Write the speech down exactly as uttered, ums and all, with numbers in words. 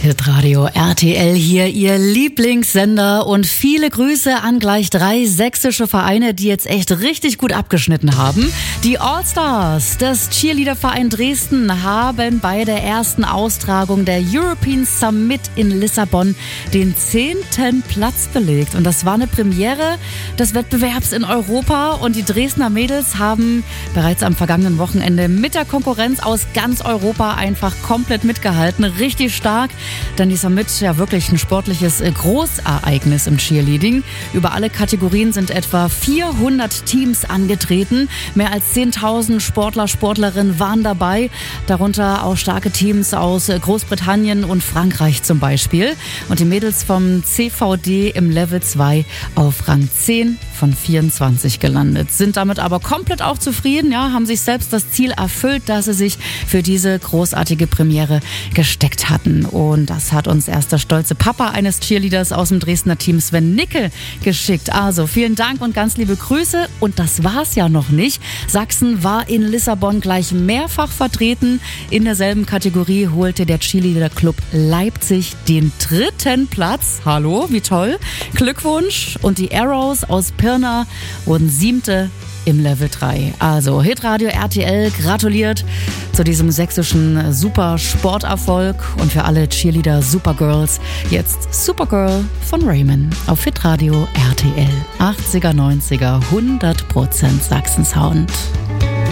Hitradio R T L hier, Ihr Lieblingssender, und viele Grüße an gleich drei sächsische Vereine, die jetzt echt richtig gut abgeschnitten haben. Die All-Stars des Cheerleader-Verein Dresden haben bei der ersten Austragung der European Summit in Lissabon den zehnten Platz belegt. Und das war eine Premiere des Wettbewerbs in Europa, und die Dresdner Mädels haben bereits am vergangenen Wochenende mit der Konkurrenz aus ganz Europa einfach komplett mitgehalten. Richtig stark. Denn die Summit ja wirklich ein sportliches Großereignis im Cheerleading. Über alle Kategorien sind etwa vierhundert Teams angetreten. Mehr als zehntausend Sportler, Sportlerinnen waren dabei. Darunter auch starke Teams aus Großbritannien und Frankreich zum Beispiel. Und die Mädels vom C V D im Level zwei auf Rang zehn von vierundzwanzig gelandet. Sind damit aber komplett auch zufrieden, ja, haben sich selbst das Ziel erfüllt, dass sie sich für diese großartige Premiere gesteckt hatten. Und das hat uns erst der stolze Papa eines Cheerleaders aus dem Dresdner Team, Sven Nickel, geschickt. Also vielen Dank und ganz liebe Grüße. Und das war's ja noch nicht. Sachsen war in Lissabon gleich mehrfach vertreten. In derselben Kategorie holte der Cheerleader-Club Leipzig den dritten Platz. Hallo, wie toll. Glückwunsch. Und die Arrows aus Pirna wurden siebte im Level drei. Also Hitradio R T L gratuliert zu diesem sächsischen Super-Sporterfolg, und für alle Cheerleader Supergirls jetzt Supergirl von Raymond auf Hitradio R T L. achtziger, neunziger, hundert Prozent Sachsen-Sound.